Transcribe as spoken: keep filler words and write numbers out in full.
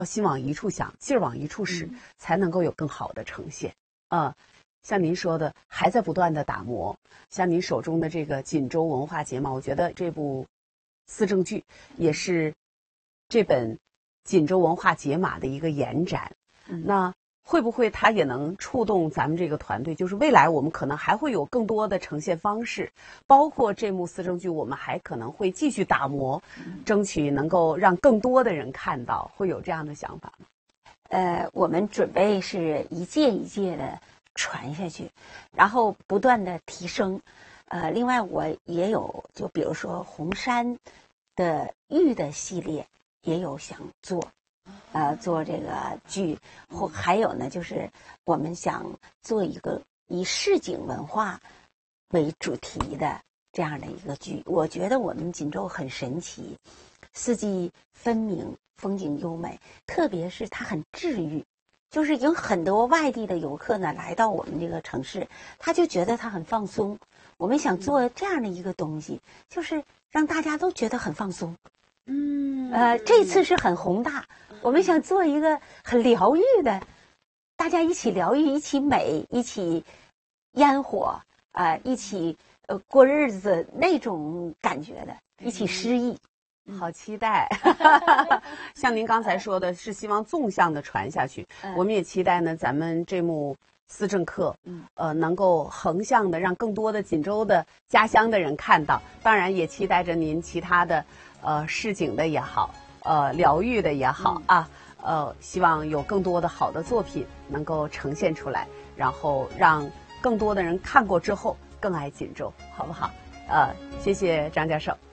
心往一处想，劲儿往一处使，才能够有更好的呈现。啊、像您说的，还在不断的打磨。像您手中的这个锦州文化解码，我觉得这部思政剧也是这本锦州文化解码的一个延展。嗯、那会不会它也能触动咱们这个团队？就是未来我们可能还会有更多的呈现方式，包括这幕思政剧，我们还可能会继续打磨，嗯、争取能够让更多的人看到，会有这样的想法吗？ 呃，我们准备是一届一届的传下去，然后不断的提升。呃，另外我也有，就比如说红山的玉的系列也有想做，呃，做这个剧，或还有呢，就是我们想做一个以市井文化为主题的这样的一个剧。我觉得我们锦州很神奇，四季分明，风景优美，特别是它很治愈。就是有很多外地的游客呢来到我们这个城市，他就觉得他很放松。我们想做这样的一个东西，就是让大家都觉得很放松。嗯，呃，这次是很宏大，我们想做一个很疗愈的，大家一起疗愈，一起美，一起烟火，啊、呃，一起呃过日子那种感觉的，一起诗意。 好期待！像您刚才说的，是希望纵向的传下去。嗯、我们也期待呢，咱们这幕思政课，嗯，呃，能够横向的让更多的锦州的家乡的人看到。当然，也期待着您其他的，呃，市井的也好，呃，疗愈的也好、嗯、啊，呃，希望有更多的好的作品能够呈现出来，然后让更多的人看过之后更爱锦州，好不好？呃，谢谢张教授。